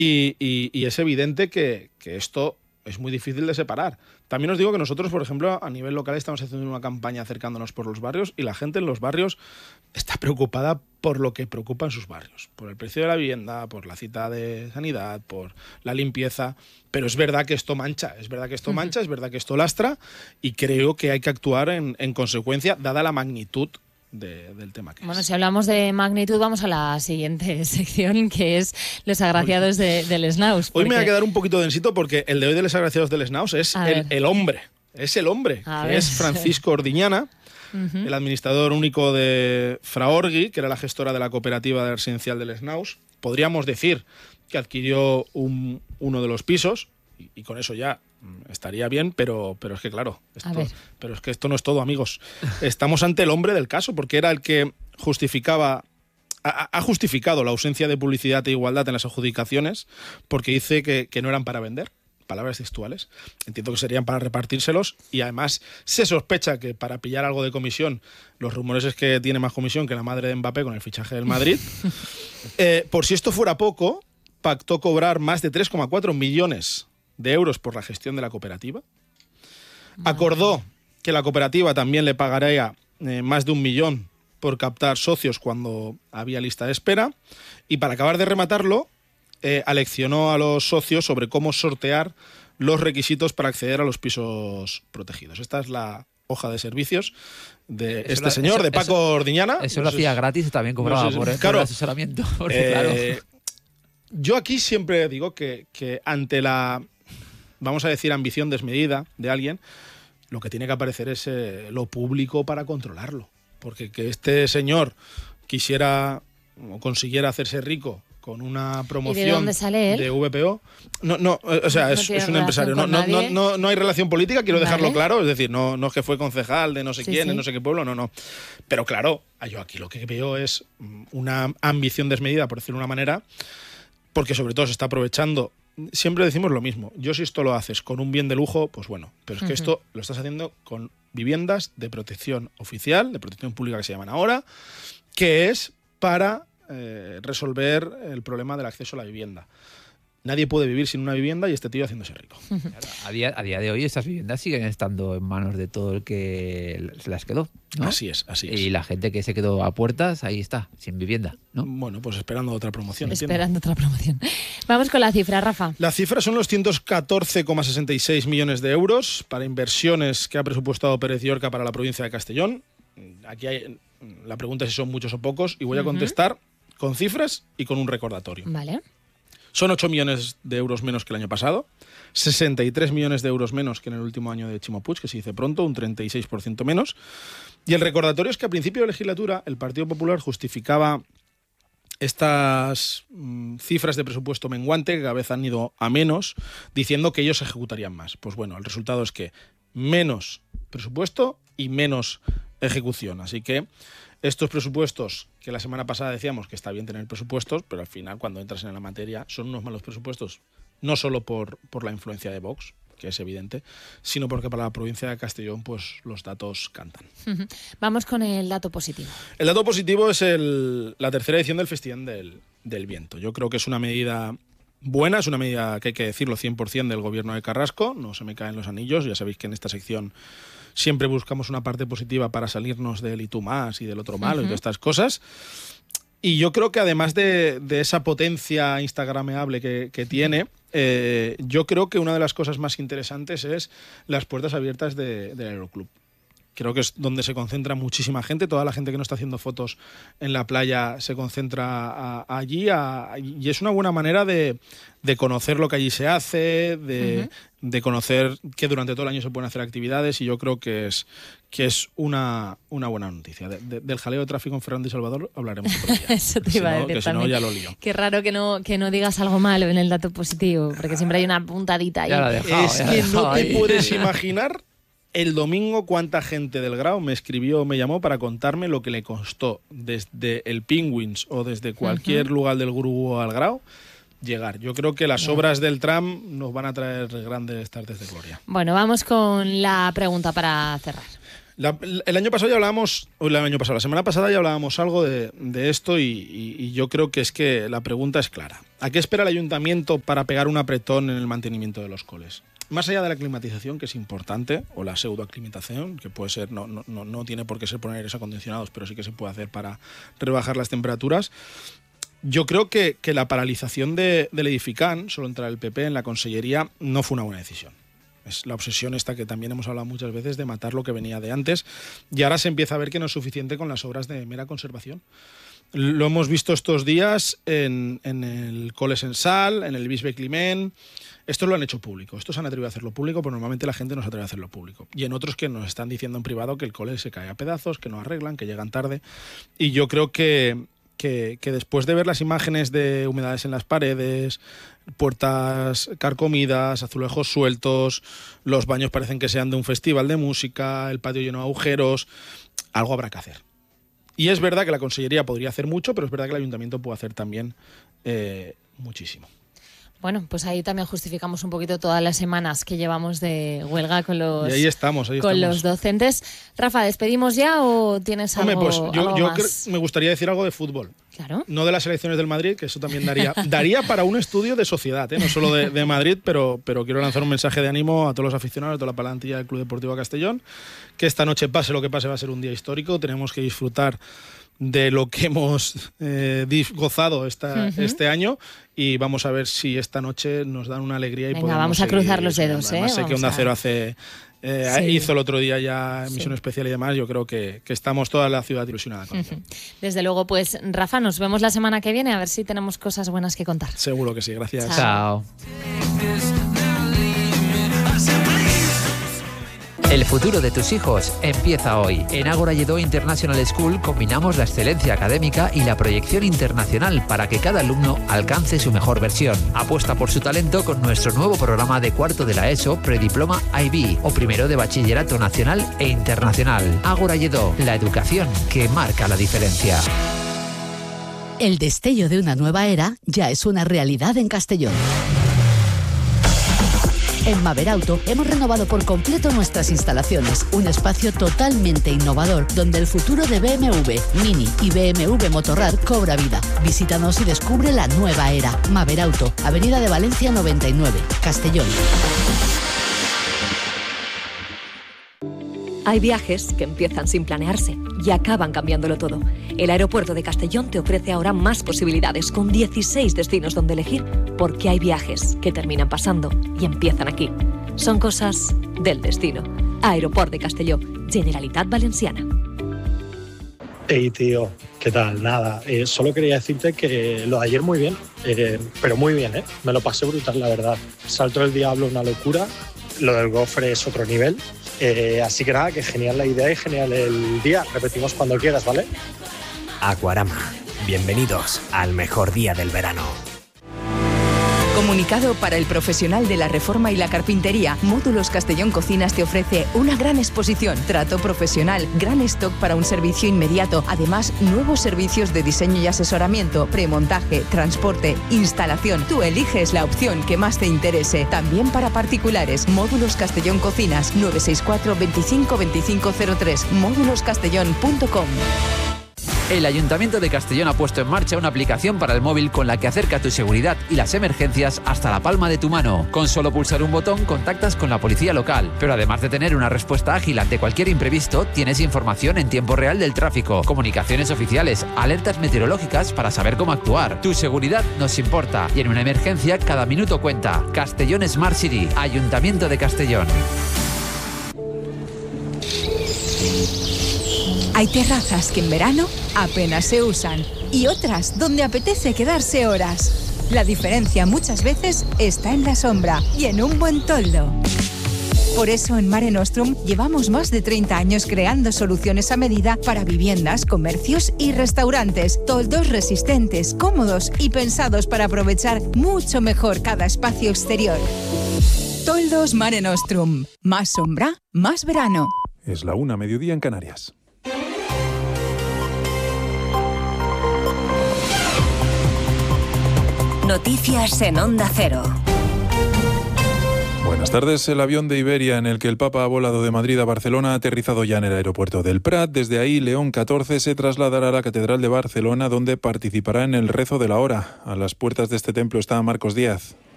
Y es evidente que esto es muy difícil de separar. También os digo que nosotros, por ejemplo, a nivel local estamos haciendo una campaña acercándonos por los barrios y la gente en los barrios está preocupada por lo que preocupa en sus barrios, por el precio de la vivienda, por la cita de sanidad, por la limpieza, pero es verdad que esto mancha, es verdad que esto lastra y creo que hay que actuar en consecuencia, dada la magnitud del tema que Bueno, es. si hablamos de magnitud, vamos a la siguiente sección, que es los agraciados del SNAUS. Hoy me va a quedar un poquito densito porque el de hoy de los agraciados del SNAUS es el hombre. Es el hombre, que es Francisco Ordiñana, el administrador único de Fraorgi, que era la gestora de la cooperativa residencial del SNAUS. Podríamos decir que adquirió uno de los pisos y con eso ya estaría bien, pero es que claro, pero es que esto no es todo, amigos. Estamos ante el hombre del caso, porque era el que ha justificado la ausencia de publicidad e igualdad en las adjudicaciones, porque dice que no eran para vender, palabras textuales. Entiendo que serían para repartírselos, y además se sospecha que para pillar algo de comisión, los rumores es que tiene más comisión que la madre de Mbappé con el fichaje del Madrid. Por si esto fuera poco, pactó cobrar más de 3,4 millones de euros por la gestión de la cooperativa. Acordó que la cooperativa también le pagaría más de 1 millón por captar socios cuando había lista de espera. Y para acabar de rematarlo, aleccionó a los socios sobre cómo sortear los requisitos para acceder a los pisos protegidos. Esta es la hoja de servicios de señor, de Paco Ordiñana. Eso lo hacía gratis y también cobraba por el asesoramiento. Porque, yo aquí siempre digo que ante la, vamos a decir, ambición desmedida de alguien, lo que tiene que aparecer es lo público para controlarlo. Porque que este señor quisiera o consiguiera hacerse rico con una promoción. ¿Y de dónde sale él? De VPO. Es un empresario. No hay relación política, quiero dejarlo claro. Es decir, no es que fue concejal de no sé quién, en no sé qué pueblo, no. Pero claro, yo aquí lo que veo es una ambición desmedida, por decirlo de una manera, porque sobre todo se está aprovechando. Siempre decimos lo mismo. Yo, si esto lo haces con un bien de lujo, pues bueno. Pero es que esto lo estás haciendo con viviendas de protección oficial, de protección pública que se llaman ahora, que es para resolver el problema del acceso a la vivienda. Nadie puede vivir sin una vivienda y este tío haciéndose rico. A día de hoy estas viviendas siguen estando en manos de todo el que se las quedó, ¿no? Así es. Y la gente que se quedó a puertas, ahí está, sin vivienda, ¿no? Bueno, pues esperando otra promoción. Otra promoción. Vamos con la cifra, Rafa. La cifra son los 114,66 millones de euros para inversiones que ha presupuestado Pérez Llorca para la provincia de Castellón. Aquí la pregunta es si son muchos o pocos y voy a contestar con cifras y con un recordatorio. Vale. Son 8 millones de euros menos que el año pasado, 63 millones de euros menos que en el último año de Chimo Puig, que se dice pronto, un 36% menos. Y el recordatorio es que a principio de legislatura el Partido Popular justificaba estas cifras de presupuesto menguante, que cada vez han ido a menos, diciendo que ellos ejecutarían más. Pues bueno, el resultado es que menos presupuesto y menos ejecución. Así que estos presupuestos, que la semana pasada decíamos que está bien tener presupuestos, pero al final cuando entras en la materia son unos malos presupuestos, no solo por la influencia de Vox, que es evidente, sino porque para la provincia de Castellón pues los datos cantan. Vamos con el dato positivo. El dato positivo es la tercera edición del Festival del Viento. Yo creo que es una medida buena, es una medida que hay que decirlo 100% del gobierno de Carrasco, no se me caen los anillos, ya sabéis que en esta sección siempre buscamos una parte positiva para salirnos del y tú más y del otro malo y de estas cosas. Y yo creo que además de esa potencia instagrameable que tiene, yo creo que una de las cosas más interesantes es las puertas abiertas del Aeroclub. Creo que es donde se concentra muchísima gente. Toda la gente que no está haciendo fotos en la playa se concentra allí. Y es una buena manera de conocer lo que allí se hace, de conocer que durante todo el año se pueden hacer actividades. Y yo creo que es una buena noticia. Del jaleo de tráfico en Ferrando y Salvador hablaremos otro día. Eso te iba a decir que si no, ya lo lío. Qué raro que no digas algo malo en el dato positivo, porque siempre hay una puntadita ahí. Ya lo he dejado, es que no te puedes imaginar el domingo cuánta gente del Grau me escribió o me llamó para contarme lo que le costó desde el Penguins o desde cualquier lugar del Grupo al Grau llegar. Yo creo que las obras del tram nos van a traer grandes tardes de gloria. Bueno, vamos con la pregunta para cerrar. El año pasado ya hablábamos, la semana pasada ya hablábamos algo de esto y yo creo que es que la pregunta es clara. ¿A qué espera el ayuntamiento para pegar un apretón en el mantenimiento de los coles? Más allá de la climatización, que es importante, o la pseudoaclimatación, que puede ser, no tiene por qué ser poner aires acondicionados, pero sí que se puede hacer para rebajar las temperaturas. Yo creo que la paralización del Edifican, solo entrar el PP en la consellería, no fue una buena decisión. Es la obsesión esta que también hemos hablado muchas veces de matar lo que venía de antes, y ahora se empieza a ver que no es suficiente con las obras de mera conservación. Lo hemos visto estos días en el Cole Sensal, en el Bisbe Climent. Estos lo han hecho público, estos han atrevido a hacerlo público, pero normalmente la gente no se atreve a hacerlo público. Y en otros que nos están diciendo en privado que el cole se cae a pedazos, que no arreglan, que llegan tarde. Y yo creo que después de ver las imágenes de humedades en las paredes, puertas carcomidas, azulejos sueltos, los baños parecen que sean de un festival de música, el patio lleno de agujeros, algo habrá que hacer. Y es verdad que la consellería podría hacer mucho, pero es verdad que el ayuntamiento puede hacer también muchísimo. Bueno, pues ahí también justificamos un poquito todas las semanas que llevamos de huelga con los, y ahí estamos. Los docentes. Rafa, ¿despedimos ya o tienes algo, pues algo yo más? Me gustaría decir algo de fútbol. Claro. No de las elecciones del Madrid, que eso también daría para un estudio de sociedad, no solo de Madrid, pero quiero lanzar un mensaje de ánimo a todos los aficionados, a toda la plantilla del Club Deportivo Castellón, que esta noche, pase lo que pase, va a ser un día histórico. Tenemos que disfrutar de lo que hemos gozado este año, y vamos a ver si esta noche nos dan una alegría y podemos vamos a cruzar los dedos. Además, sé que Onda Cero hizo el otro día ya emisión especial y demás. Yo creo que estamos toda la ciudad ilusionada con ello. Desde luego, pues Rafa, nos vemos la semana que viene a ver si tenemos cosas buenas que contar. Seguro que sí, gracias. Chao. El futuro de tus hijos empieza hoy. En Ágora Lledó International School combinamos la excelencia académica y la proyección internacional para que cada alumno alcance su mejor versión. Apuesta por su talento con nuestro nuevo programa de cuarto de la ESO, Prediploma IB o primero de Bachillerato Nacional e Internacional. Ágora Lledó, la educación que marca la diferencia. El destello de una nueva era ya es una realidad en Castellón. En Maberauto hemos renovado por completo nuestras instalaciones, un espacio totalmente innovador donde el futuro de BMW, Mini y BMW Motorrad cobra vida. Visítanos y descubre la nueva era. Maberauto, Avenida de Valencia 99, Castellón. Hay viajes que empiezan sin planearse y acaban cambiándolo todo. El aeropuerto de Castellón te ofrece ahora más posibilidades, con 16 destinos donde elegir, porque hay viajes que terminan pasando y empiezan aquí. Son cosas del destino. Aeroport de Castelló, Generalitat Valenciana. Hey tío, ¿qué tal? Nada, solo quería decirte que lo de ayer muy bien, pero muy bien, me lo pasé brutal, la verdad. Salto del diablo, una locura. Lo del gofre es otro nivel. Así que nada, que genial la idea y genial el día. Repetimos cuando quieras, ¿vale? Aquarama, bienvenidos al mejor día del verano. Comunicado para el profesional de la reforma y la carpintería, Módulos Castellón Cocinas te ofrece una gran exposición, trato profesional, gran stock para un servicio inmediato, además nuevos servicios de diseño y asesoramiento, premontaje, transporte, instalación. Tú eliges la opción que más te interese. También para particulares, Módulos Castellón Cocinas, 964 25 2503, móduloscastellón.com. El Ayuntamiento de Castellón ha puesto en marcha una aplicación para el móvil con la que acerca tu seguridad y las emergencias hasta la palma de tu mano. Con solo pulsar un botón contactas con la policía local, pero además de tener una respuesta ágil ante cualquier imprevisto, tienes información en tiempo real del tráfico, comunicaciones oficiales, alertas meteorológicas para saber cómo actuar. Tu seguridad nos importa y en una emergencia cada minuto cuenta. Castellón Smart City, Ayuntamiento de Castellón. Hay terrazas que en verano apenas se usan y otras donde apetece quedarse horas. La diferencia muchas veces está en la sombra y en un buen toldo. Por eso en Mare Nostrum llevamos más de 30 años creando soluciones a medida para viviendas, comercios y restaurantes. Toldos resistentes, cómodos y pensados para aprovechar mucho mejor cada espacio exterior. Toldos Mare Nostrum. Más sombra, más verano. Es la 1:00 mediodía en Canarias. Noticias en Onda Cero. Buenas tardes. El avión de Iberia en el que el Papa ha volado de Madrid a Barcelona ha aterrizado ya en el aeropuerto del Prat. Desde ahí, León XIV se trasladará a la Catedral de Barcelona, donde participará en el rezo de la hora. A las puertas de este templo está Marcos Díaz.